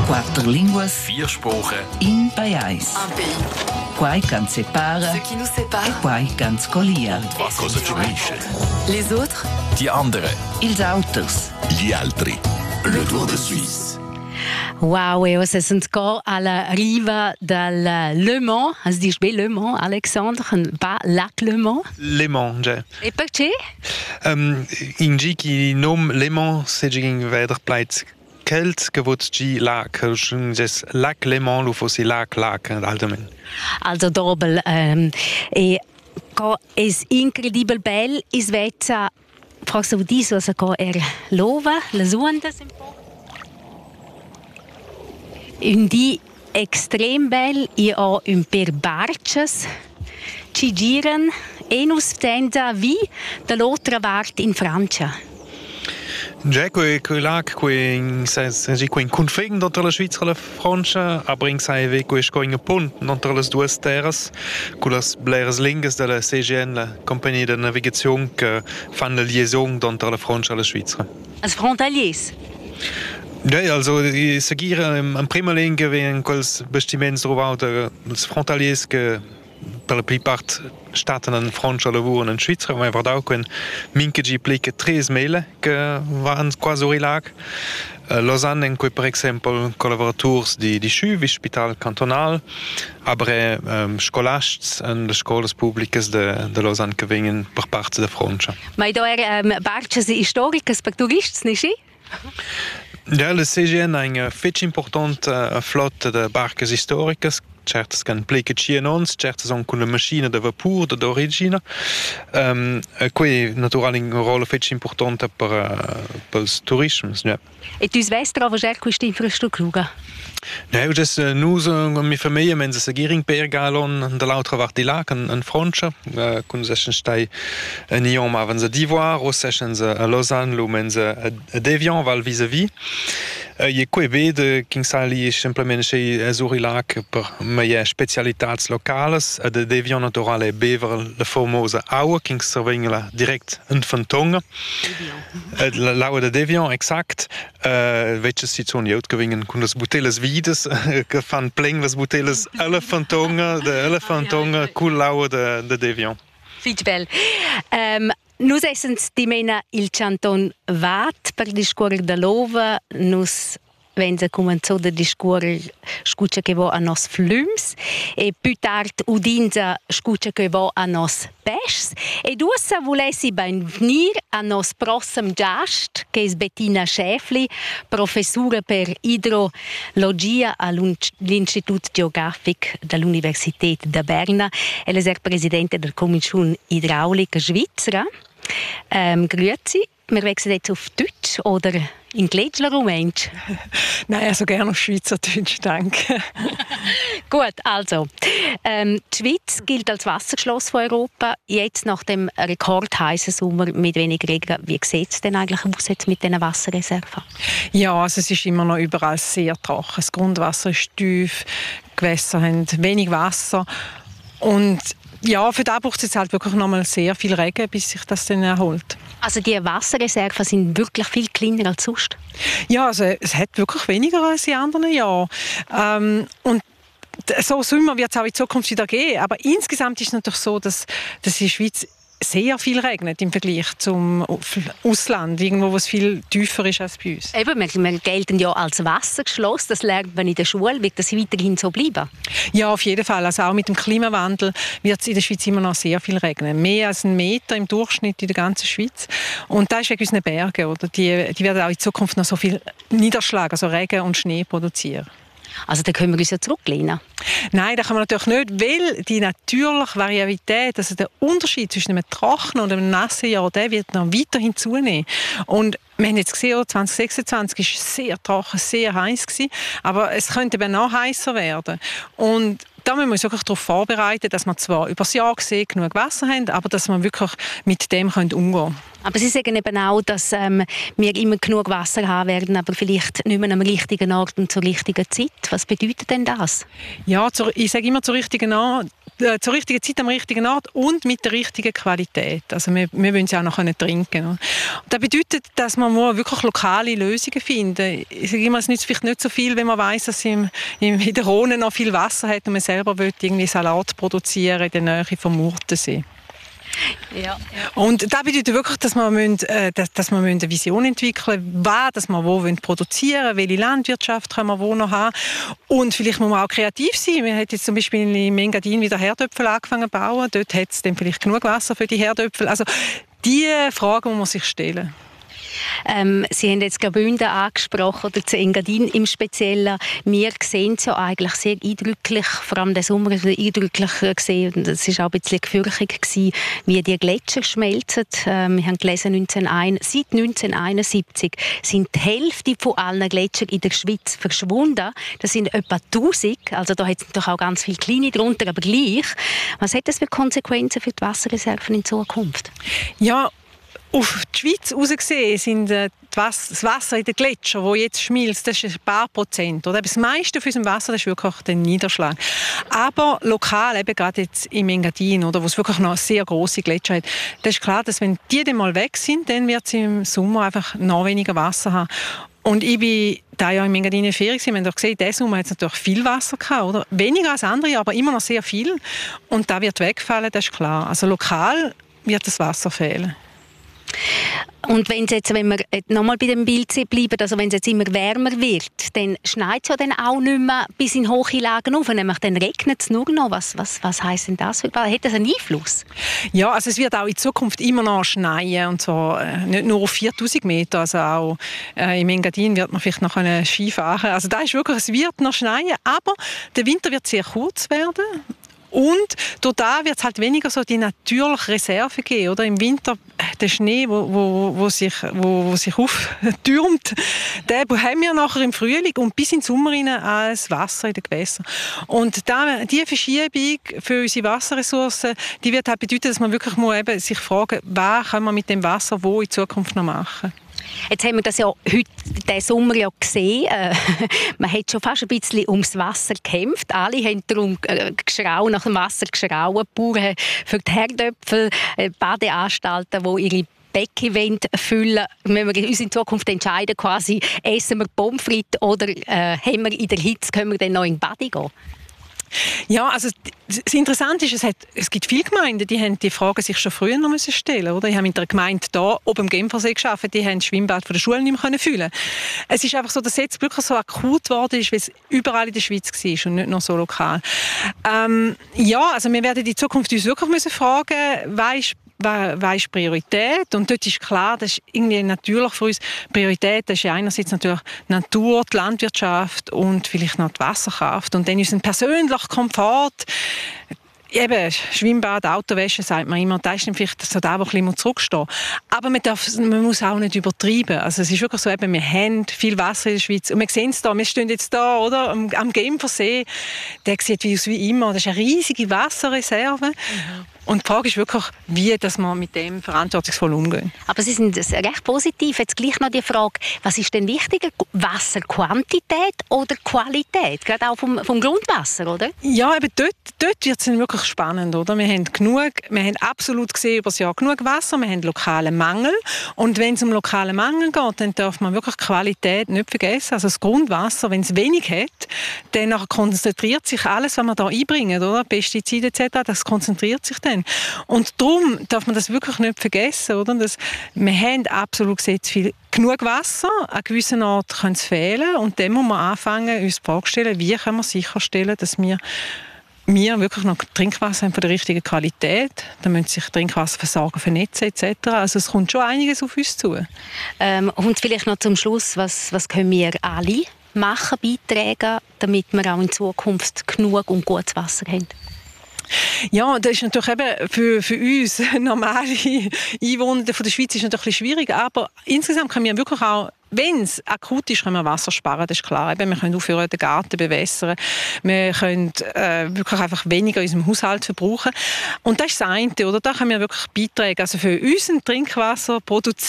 Quattro linguas, 4 Sprachen, in pajais. Un pays. Quai can separa, Ce qui nous sépare. quai can scolia. was cosa ci unisce. Les autres. Die anderen. Ils auters. Gli altri. Le Tour de Suisse. Wow, e ora siamo qua alla riva del Le Mans, si dice bene Le Mans, Alexandre, pas Lac Le Mans. Le Mans, già. E perché? In G nom Le Mans se ging veder pleit kelt gewot G Lac, jes Lac Le Mans lu fossi Lac altemen. Also doppel. E qua è incredibile bel, is vezza, forse vuol dire se qua lova, le ondas un po'. Un di extrem bel, io ho un per barches, ci giran e nus tenda vi dall'altra parte in Francia. Già, quei Lac, quei confine entre la Svizzera e la Francia, aber in sai quei scoing punt entre les duas terras, con las bleras lingues de la CGN, la compagnie de navigation che fan la liaison entre la Francia e la Svizzera. Als frontaliers. Ja, also seguire in prima linea in quels bastiments trovati els frontaliers che per la plupart stanno in Francia lavorano in Svizzera, ma guardavo che minche gi plica 3 mele che vanno quasi ori lag. Lausanne in cui per esempio collaborators di SCHUV, Spital Cantonal, aber scolasts und scolas publicas de Lausanne che vengono per parte da Francia. Ma da barches historicas per turistas, nicht? Ja, la CGN ha una fetch importante flotta de barcas historicas, certes can plica cienons, certes son con la macchina de vapor d'origine. Qui naturalmente una rolla fetch importante per il turismo. Ja. E tu sai trovare questa infrastruttura? Ja, dus nus mi famiglia mense seguir in Pergalon dall'altra parte di là in Francia, con seschen stai in Lyon avans a d'Ivoire, o seschen a Lausanne lo mense a Devian val vis-à-vis. Je qui vede che sali semplicemente suri lac per mie specialitats locales, a de Devian naturale bever la famosa aua che servingla direct in Fantonga. L'aua de Devian exact, welche situazione io gewingen con las botelles vides che fan pleng las botelles alla Fantonga, de alla Fantonga con l'aua de Devian. Fitch bel. Nus essens di mena il Canton Vat per discorrer da lova, nus venza comenzo da discorrer scuccia che vo a nos flums e più tard udinza scuccia che vo a nos pesce e dussa volessi ben venir a nos prossem gast che es Bettina Schäfli, professura per idrologia all'Institut Geografic dell'Universität de Berna. Ella è presidente del Commission Idraulica Svizzera. Grüezi. Wir wechseln jetzt auf Deutsch oder Englisch oder Rumänisch? Nein, also gerne auf Schweizerdeutsch, danke. Gut, also, die Schweiz gilt als Wasserschloss von Europa. Jetzt nach dem rekordheißen Sommer mit wenig Regen, wie sieht es denn eigentlich aus jetzt mit diesen Wasserreserven? Ja, also es ist immer noch überall sehr trocken. Das Grundwasser ist tief, die Gewässer haben wenig Wasser und ja, für das braucht es jetzt halt wirklich noch mal sehr viel Regen, bis sich das dann erholt. Also die Wasserreserven sind wirklich viel kleiner als sonst? Ja, also es hat wirklich weniger als in anderen Jahren. Und so Sommer wird es auch in Zukunft wieder geben. Aber insgesamt ist es natürlich so, dass in der Schweiz sehr viel regnet im Vergleich zum Ausland, irgendwo, wo es viel tiefer ist als bei uns. Eben, wir gelten ja als Wasserschloss, das lernt man in der Schule. Wird das weiterhin so bleiben? Ja, auf jeden Fall. Also auch mit dem Klimawandel wird es in der Schweiz immer noch sehr viel regnen. Mehr als 1 Meter im Durchschnitt in der ganzen Schweiz. Und das ist wegen unseren Bergen. Oder? Die werden auch in Zukunft noch so viel Niederschlag, also Regen und Schnee produzieren. Also da können wir uns ja zurücklehnen. Nein, das kann man natürlich nicht, weil die natürliche Variabilität, also der Unterschied zwischen einem trockenen und einem nassen Jahr, der wird noch weiterhin zunehmen. Und wir haben jetzt gesehen, 2026 war sehr trocken, sehr heiß gewesen, aber es könnte eben noch heißer werden. Und da müssen wir uns wirklich darauf vorbereiten, dass wir zwar über das Jahr gesehen genug Wasser haben, aber dass wir wirklich mit dem umgehen können. Aber Sie sagen eben auch, dass wir immer genug Wasser haben werden, aber vielleicht nicht mehr am richtigen Ort und zur richtigen Zeit. Was bedeutet denn das? Ja, ich sage immer zur richtigen zur richtigen Zeit am richtigen Ort und mit der richtigen Qualität. Also wir wollen sie auch noch trinken können. Und das bedeutet, dass man wirklich lokale Lösungen finden muss. Ich sage immer, es nützt vielleicht nicht so viel, wenn man weiss, dass in der Rhone noch viel Wasser hat und man selber will irgendwie Salat produzieren in der Nähe vom Murtensee. Ja. Und das bedeutet wirklich, dass wir eine Vision entwickeln müssen, dass wir wo produzieren wollen, welche Landwirtschaft können wir wo noch haben. Und vielleicht muss man auch kreativ sein. Wir haben jetzt zum Beispiel in Engadin wieder Herdöpfel angefangen zu bauen. Dort hat es dann vielleicht genug Wasser für die Herdöpfel. Also diese Fragen muss man sich stellen. Sie haben jetzt Graubünden angesprochen, oder zu Engadin im Speziellen. Wir sehen es ja eigentlich sehr eindrücklich, vor allem den Sommer eindrücklich gesehen, und es war auch ein bisschen gefürchtig gewesen, wie die Gletscher schmelzen. Wir haben gelesen, seit 1971 sind die Hälfte von allen Gletschern in der Schweiz verschwunden. Das sind etwa 1000, also da hat es natürlich auch ganz viele kleine drunter, aber gleich. Was hat das für Konsequenzen für die Wasserreserven in Zukunft? Ja, auf die Schweiz herausgesehen sind das Wasser in den Gletschern, das jetzt schmilzt, das ist ein paar Prozent. Oder? Das meiste von unserem Wasser, das ist wirklich der Niederschlag. Aber lokal, eben gerade jetzt im Engadin, oder, wo es wirklich noch sehr grosse Gletscher hat, das ist klar, dass wenn die dann mal weg sind, dann wird es im Sommer einfach noch weniger Wasser haben. Und ich bin da ja im Engadin in der Ferien, wir haben doch gesehen, diesen Sommer hat es natürlich viel Wasser gehabt, oder? Weniger als andere, aber immer noch sehr viel. Und da wird wegfallen, das ist klar. Also lokal wird das Wasser fehlen. Und wenn wir nochmal bei dem Bild bleiben, also wenn es jetzt immer wärmer wird, dann schneit es ja dann auch nicht mehr bis in hohe Lagen auf, nämlich dann regnet es nur noch. Was heisst denn das? Hat das einen Einfluss? Ja, also es wird auch in Zukunft immer noch schneien, und zwar nicht nur auf 4000 Meter, also auch im Engadin wird man vielleicht noch Ski fahren. Also da ist wirklich, es wird noch schneien, aber der Winter wird sehr kurz werden. Und durch da wird es halt weniger so die natürliche Reserve geben, oder? Im Winter der Schnee, wo sich auftürmt, den haben wir nachher im Frühling und bis in den Sommer rein als Wasser in den Gewässern. Und diese Verschiebung für unsere Wasserressourcen, die wird halt bedeuten, dass man wirklich sich fragen muss, was können wir mit dem Wasser wo in Zukunft noch machen. Jetzt haben wir das ja heute, diesen Sommer ja gesehen. Man hat schon fast ein bisschen ums Wasser gekämpft. Alle haben darum nach dem Wasser geschrauen. Die Bauern für die Herdöpfel, Badeanstalten, die ihre Becken füllen wollen. Wenn wir uns in Zukunft entscheiden, quasi, essen wir Pommes frites oder haben wir in der Hitze, können wir dann noch in die Bade gehen? Ja, also das Interessante ist, es gibt viele Gemeinden, die haben die Fragen sich schon früher noch stellen müssen. Ich habe mit einer Gemeinde hier oben am Genfersee gearbeitet, die haben das Schwimmbad von der Schule nicht mehr füllen. Es ist einfach so, dass es jetzt wirklich so akut geworden ist, weil es überall in der Schweiz war und nicht nur so lokal. Ja, also wir werden in Zukunft uns wirklich fragen, was ist Priorität? Und dort ist klar, das ist irgendwie natürlich für uns Priorität. Das ist einerseits natürlich die Natur, die Landwirtschaft und vielleicht noch die Wasserkraft. Und dann ist ein persönlicher Komfort. Eben, Schwimmbad, Autowäsche, sagt man immer, das ist vielleicht so da, wo ein bisschen zurückstehen. Aber man muss auch nicht übertreiben. Also es ist wirklich so, eben, wir haben viel Wasser in der Schweiz. Und wir sehen es da, wir stehen jetzt da, oder, am Genfersee. Der sieht aus wie immer. Das ist eine riesige Wasserreserve. Mhm. Und die Frage ist wirklich, wie dass wir mit dem verantwortungsvoll umgehen. Aber Sie sind recht positiv. Jetzt gleich noch die Frage, was ist denn wichtiger, Wasserquantität oder Qualität? Gerade auch vom Grundwasser, oder? Ja, eben dort wird es wirklich spannend, oder? Wir haben absolut gesehen über das Jahr genug Wasser, wir haben lokalen Mangel. Und wenn es um lokalen Mangel geht, dann darf man wirklich Qualität nicht vergessen. Also das Grundwasser, wenn es wenig hat, dann konzentriert sich alles, was man da einbringt, oder? Pestizide etc., das konzentriert sich dann. Und darum darf man das wirklich nicht vergessen, oder? Wir haben absolut gesehen, genug Wasser, an gewissen Orten kann es fehlen und dann muss man anfangen, uns die Frage zu stellen, wie können wir sicherstellen, dass wir wirklich noch Trinkwasser haben von der richtigen Qualität. Da müssen sich Trinkwasserversorger vernetzen etc. Also es kommt schon einiges auf uns zu. Und vielleicht noch zum Schluss, was können wir alle machen, beitragen, damit wir auch in Zukunft genug und gutes Wasser haben? Ja, das ist natürlich eben für uns normale Einwohner von der Schweiz ist natürlich ein bisschen schwierig, aber insgesamt können wir wirklich auch, wenn es akut ist, können wir Wasser sparen, das ist klar. Eben, wir können aufhören, den Garten bewässern, wir können wirklich einfach weniger in unserem Haushalt verbrauchen. Und das ist das eine, oder? Da können wir wirklich beitragen. Also für unseren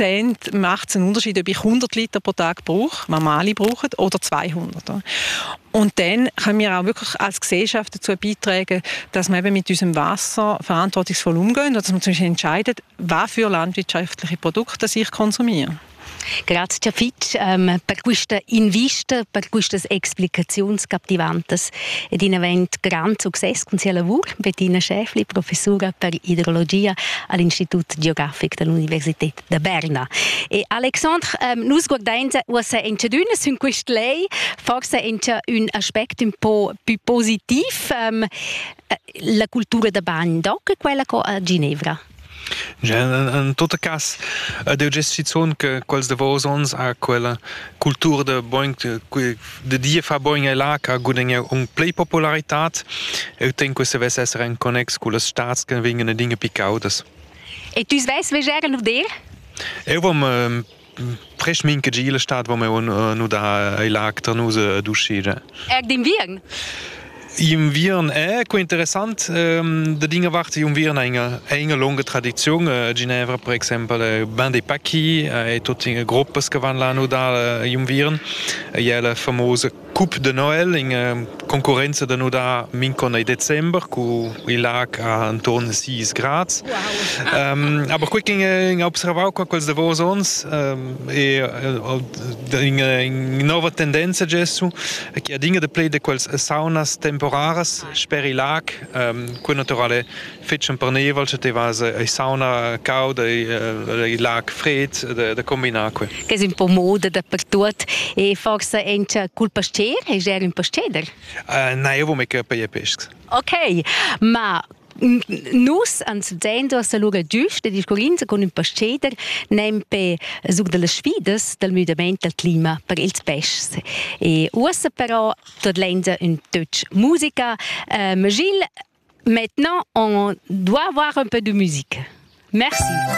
Trinkwasserproduzent macht es einen Unterschied, ob ich 100 Liter pro Tag brauche, was wir alle brauchen, oder 200. Und dann können wir auch wirklich als Gesellschaft dazu beitragen, dass wir eben mit unserem Wasser verantwortungsvoll umgehen und dass wir zum Beispiel entscheiden, was für landwirtschaftliche Produkte ich konsumiere. Grazie Fitch per questa invista, per queste explicazioni captivanti ed in event gran successo con sia lavoro. Bettina Schäfli, professora per idrologia all'Istituto Geografico dell'Università di Berna. E Alexandre, nus guardiamo se encha d'una su questo lei, forse encha un aspetto un po' più positivo, la cultura da bagno, doc quella a Ginevra. In tot cas, deu gestion che quels de vos ons a quella cultura de boing de dia fa boing la ca gudeng un play popularitat. Eu tengo se ves esser en connex cu las staats che vingen dinge picaudas. E tu ves vegere nu der? Eu vom fresh minke gile staat wo me nu da la ternuse dusche. D'invern? Im Viren interessant, de dinge wachten im Viren eine lange Tradition. Ginevra, per esempio, Ben de Paki, tutte in gruppes che vanno là da im Viren. La famosa Coupe de Noël in concorrenza da da mincon in Dezember, cu il lag a intorno 6 gradi. Wow. Aber qui in observau quels de vos ons in nova tendenza gessu, che a dinge de play de quels saunas temporaras speri lag, qui naturale fetchen per nevel, che te vas a sauna cauda, il lag fred, de combinar qui. Che è un po' moda dappertutto e forse encha col pascere, e già un pasceder? Nein, io vuoi che per pesca. Ok, ma nus ans zendo a lura giusta di scorinza con un pasceder nempe su delle sfides del mutamento del clima per ils pesci. E ussa però tot lenza un touch musica. Gilles, maintenant on doit avoir un peu de musique. Merci.